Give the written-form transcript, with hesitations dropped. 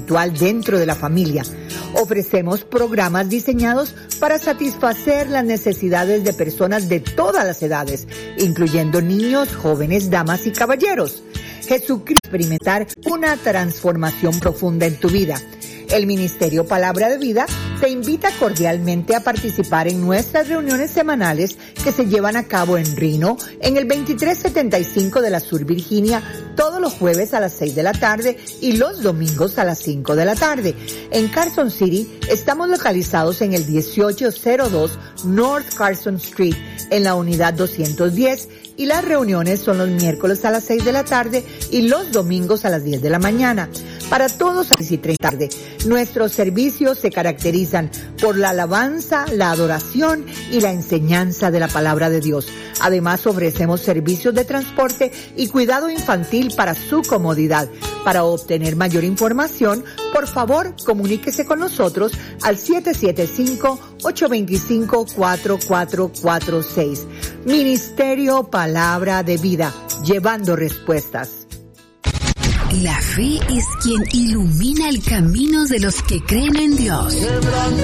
espiritual dentro de la familia. Ofrecemos programas diseñados para satisfacer las necesidades de personas de todas las edades, incluyendo niños, jóvenes, damas y caballeros. Jesucristo, experimentar una transformación profunda en tu vida. El Ministerio Palabra de Vida te invita cordialmente a participar en nuestras reuniones semanales que se llevan a cabo en Reno, en el 2375 de la Sur Virginia, todos los jueves a las 6 de la tarde y los domingos a las 5 de la tarde. En Carson City estamos localizados en el 1802 North Carson Street, en la unidad 210, y las reuniones son los miércoles a las 6 de la tarde y los domingos a las 10 de la mañana. Para todos a las 6:30 de la tarde. Nuestros servicios se caracterizan por la alabanza, la adoración y la enseñanza de la palabra de Dios. Además, ofrecemos servicios de transporte y cuidado infantil para su comodidad. Para obtener mayor información, por favor, comuníquese con nosotros al 775-825-4446. Ministerio Palabra de Vida, llevando respuestas. La fe es quien ilumina el camino de los que creen en Dios.